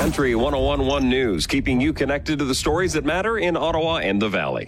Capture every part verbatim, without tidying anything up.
Country one oh one point one News, keeping you connected to the stories that matter in Ottawa and the Valley.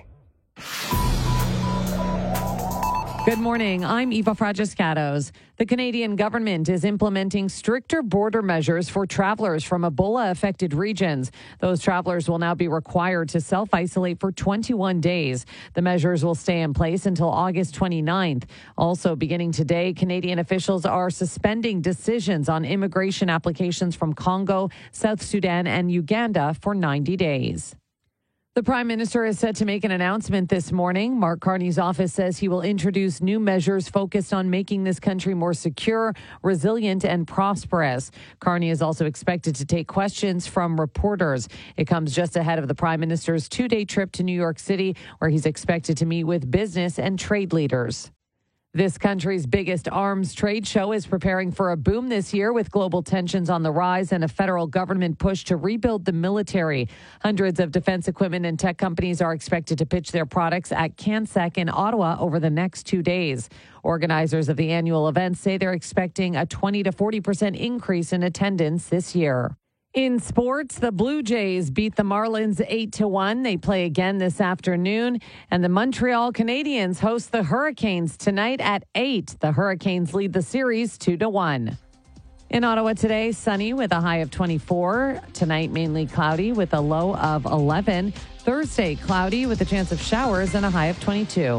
Good morning. I'm Eva Fragiscatos. The Canadian government is implementing stricter border measures for travelers from Ebola-affected regions. Those travelers will now be required to self-isolate for twenty-one days. The measures will stay in place until August twenty-ninth. Also, beginning today, Canadian officials are suspending decisions on immigration applications from Congo, South Sudan, and Uganda for ninety days. The Prime Minister is set to make an announcement this morning. Mark Carney's office says he will introduce new measures focused on making this country more secure, resilient, and prosperous. Carney is also expected to take questions from reporters. It comes just ahead of the Prime Minister's two-day trip to New York City, where he's expected to meet with business and trade leaders. This country's biggest arms trade show is preparing for a boom this year with global tensions on the rise and a federal government push to rebuild the military. Hundreds of defense equipment and tech companies are expected to pitch their products at CanSec in Ottawa over the next two days. Organizers of the annual event say they're expecting a twenty to forty percent increase in attendance this year. In sports, the Blue Jays beat the Marlins eight to one. They play again this afternoon. And the Montreal Canadiens host the Hurricanes tonight at eight. The Hurricanes lead the series two to one. In Ottawa today, sunny with a high of twenty-four. Tonight, mainly cloudy with a low of eleven. Thursday, cloudy with a chance of showers and a high of twenty-two.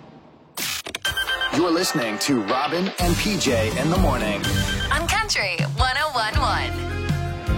You're listening to Robin and P J in the morning on Country